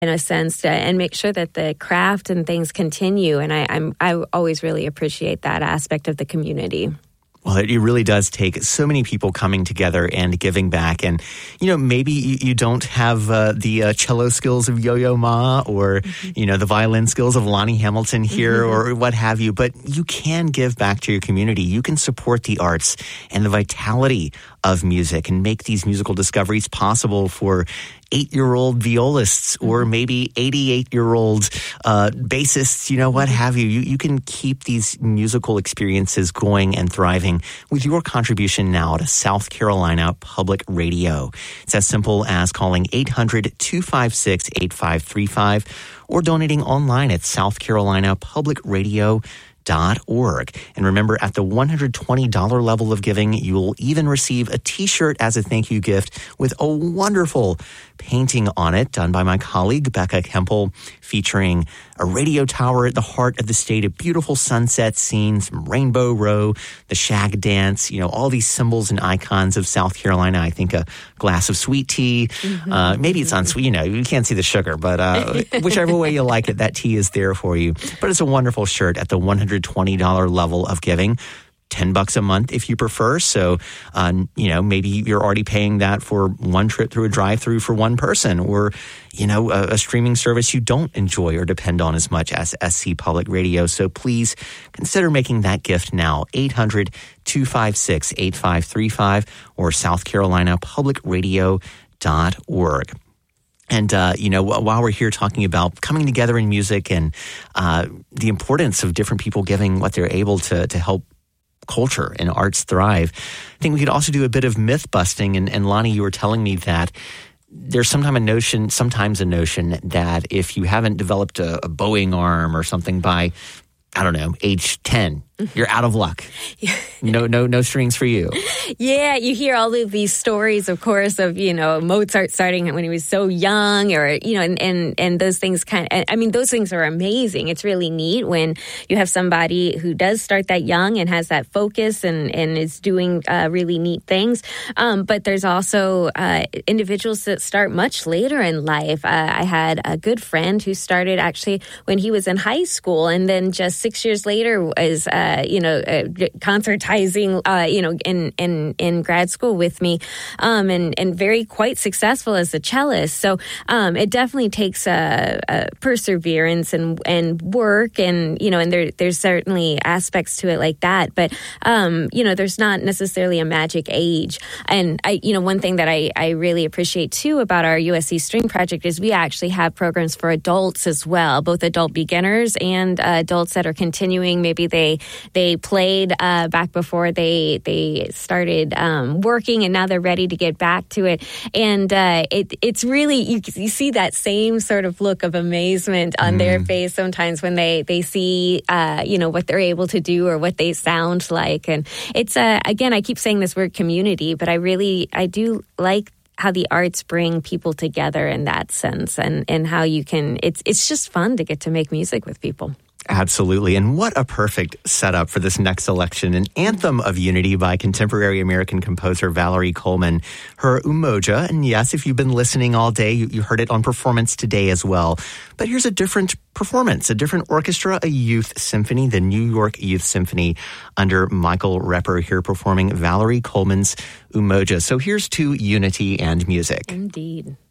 in a sense, and make sure that the craft and things continue. And I always really appreciate that aspect of the community. Well, it really does take so many people coming together and giving back. And, maybe you don't have the cello skills of Yo-Yo Ma or, the violin skills of Lonnie Hamilton here or what have you, but you can give back to your community. You can support the arts and the vitality of music and make these musical discoveries possible for 8-year-old violists or maybe 88-year-old bassists, what have you. You can keep these musical experiences going and thriving with your contribution now to South Carolina Public Radio. It's as simple as calling 800-256-8535 or donating online at southcarolinapublicradio.org. And remember, at the $120 level of giving, you'll even receive a T-shirt as a thank you gift with a wonderful painting on it done by my colleague Becca Kemple, featuring a radio tower at the heart of the state, a beautiful sunset scene, some Rainbow Row, the Shag Dance, all these symbols and icons of South Carolina. I think a glass of sweet tea, maybe it's unsweet, you can't see the sugar, but whichever way you like it, that tea is there for you. But it's a wonderful shirt at the $120 level of giving. $10 a month if you prefer. So, maybe you're already paying that for one trip through a drive-through for one person, or, a streaming service you don't enjoy or depend on as much as SC Public Radio. So please consider making that gift now. 800-256-8535 or southcarolinapublicradio.org. And, while we're here talking about coming together in music and the importance of different people giving what they're able to help culture and arts thrive, I think we could also do a bit of myth busting. And Lonnie, you were telling me that there's sometimes a notion that if you haven't developed a bowing arm or something by, age 10, you're out of luck. No strings for you. Yeah, you hear all of these stories, of course, of, Mozart starting when he was so young, or, and those things those things are amazing. It's really neat when you have somebody who does start that young and has that focus and is doing really neat things. But there's also individuals that start much later in life. I had a good friend who started actually when he was in high school, and then just 6 years later was concertizing, in grad school with me, and very quite successful as a cellist. So it definitely takes perseverance and work, and there's certainly aspects to it like that. But there's not necessarily a magic age. And one thing that I really appreciate too about our USC String Project is we actually have programs for adults as well, both adult beginners and adults that are continuing. Maybe they played back before they started working, and now they're ready to get back to it. And it's really, you see that same sort of look of amazement on their face sometimes when they see what they're able to do or what they sound like. And it's again, I keep saying this word community, but I do like how the arts bring people together in that sense, and how you can, it's just fun to get to make music with people. Absolutely. And what a perfect setup for this next selection, an anthem of unity by contemporary American composer Valerie Coleman, her Umoja. And yes, if you've been listening all day, you heard it on Performance Today as well. But here's a different performance, a different orchestra, a youth symphony, the New York Youth Symphony under Michael Repper here performing Valerie Coleman's Umoja. So here's to unity and music. Indeed.